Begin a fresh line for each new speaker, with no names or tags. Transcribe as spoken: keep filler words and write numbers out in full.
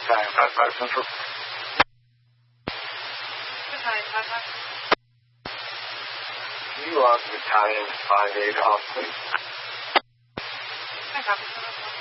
Battalion five five Central.
Battalion five five.
Can you log Battalion five eight off, please?
I copy.